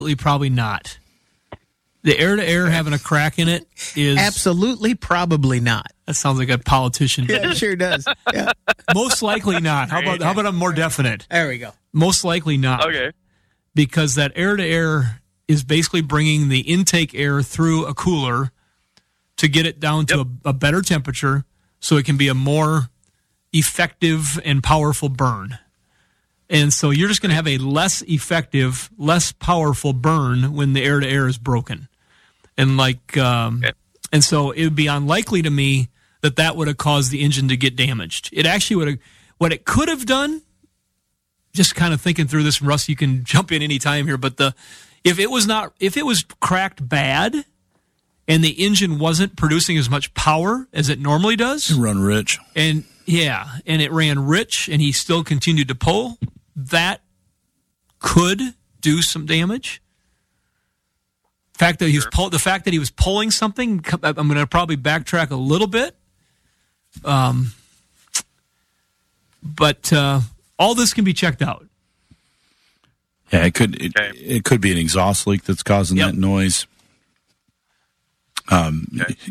Probably not. The air-to-air having a crack in it is... Absolutely, probably not. That sounds like a politician. Yeah, it sure does. Yeah. Most likely not. How about I'm more definite? There we go. Most likely not. Okay. Because that air-to-air is basically bringing the intake air through a cooler to get it down to a better temperature so it can be a more effective and powerful burn. And so you're just going to have a less effective, less powerful burn when the air-to-air is broken. And and so it would be unlikely to me that would have caused the engine to get damaged. It actually would have, what it could have done, just kind of thinking through this, Russ, you can jump in any time here, but if it was cracked bad and the engine wasn't producing as much power as it normally does. It run rich. And it ran rich and he still continued to pull, that could do some damage. The fact that he was pulling something, I'm going to probably backtrack a little bit. But all this can be checked out. Yeah, it could be an exhaust leak that's causing that noise. That's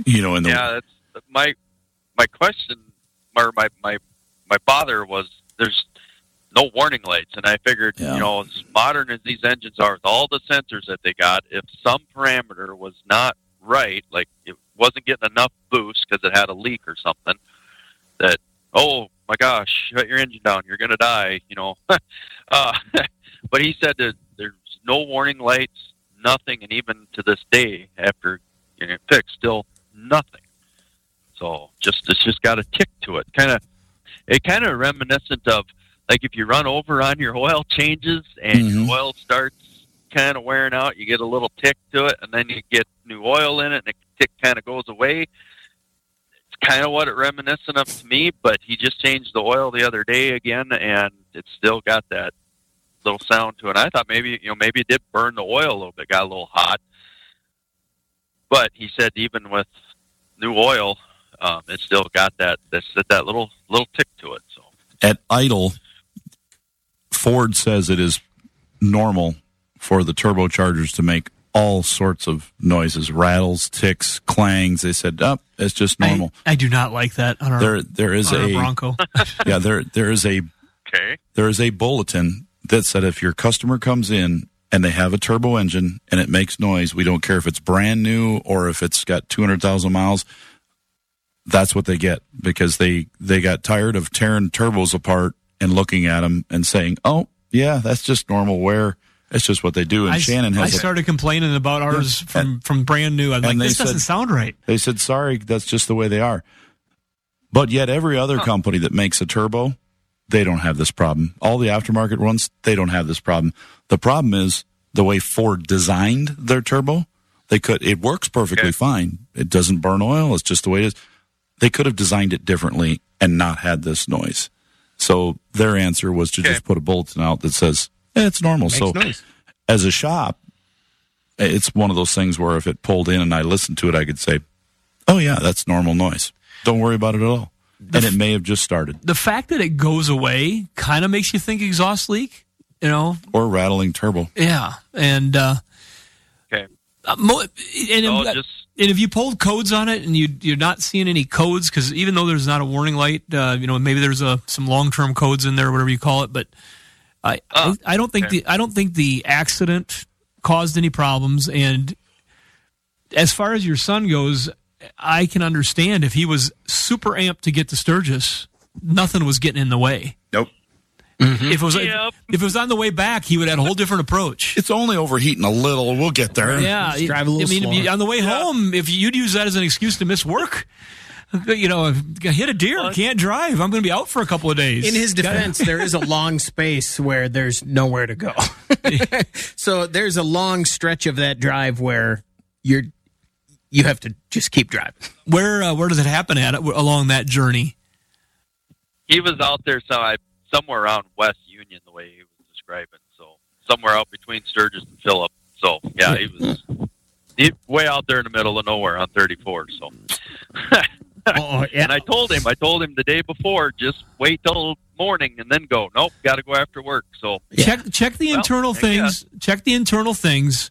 my question, or my bother was, there's no warning lights, and I figured, as modern as these engines are, with all the sensors that they got, if some parameter was not right, like it wasn't getting enough boost because it had a leak or something, that, oh my gosh, shut your engine down, you're going to die, But he said that there's no warning lights, nothing, and even to this day, after getting it fixed, still nothing. So it's just got a tick to it. It kind of reminiscent of, like, if you run over on your oil changes and your oil starts kind of wearing out, you get a little tick to it, and then you get new oil in it, and the tick kind of goes away. It's kind of what it reminiscent of to me, but he just changed the oil the other day again, and it's still got that little sound to it. And I thought maybe it did burn the oil a little bit, got a little hot. But he said even with new oil, it still got that little tick to it. So at idle, Ford says it is normal for the turbochargers to make all sorts of noises, rattles, ticks, clangs. They said, it's just normal. I do not like that on our Bronco. Yeah, there is a bulletin that said if your customer comes in and they have a turbo engine and it makes noise, we don't care if it's brand new or if it's got 200,000 miles, that's what they get, because they got tired of tearing turbos apart and looking at them and saying, oh, yeah, that's just normal wear. It's just what they do. And Shannon has... I started complaining about ours from brand new. I'm like, this doesn't sound right. They said, sorry, that's just the way they are. But yet every other company that makes a turbo, they don't have this problem. All the aftermarket ones, they don't have this problem. The problem is the way Ford designed their turbo. It works perfectly fine. It doesn't burn oil. It's just the way it is. They could have designed it differently and not had this noise. So their answer was to just put a bulletin out that says, it's normal. So noise. As a shop, it's one of those things where if it pulled in and I listened to it, I could say, oh, yeah, that's normal noise. Don't worry about it at all. And it may have just started. The fact that it goes away kind of makes you think exhaust leak, Or rattling turbo. Yeah. And, and if you pulled codes on it and you're not seeing any codes, because even though there's not a warning light, maybe there's some long-term codes in there, whatever you call it, but I don't think the accident caused any problems. And as far as your son goes, I can understand if he was super amped to get to Sturgis, nothing was getting in the way. Nope. Mm-hmm. If it was on the way back, he would have had a whole different approch. It's only overheating a little. We'll get there. Yeah, drive a little slower. On the way home, if you'd use that as an excuse to miss work, hit a deer, can't drive. I'm going to be out for a couple of days. In his defense, there is a long space where there's nowhere to go. So there's a long stretch of that drive where you have to just keep driving. Where does it happen at along that journey? He was out there somewhere around West Union, the way he was describing. So somewhere out between Sturgis and Phillip. So he was way out there in the middle of nowhere on 34. So Oh, yeah. And I told him the day before, just wait till morning and then go. Nope, got to go after work. So check the internal things. Check the internal things.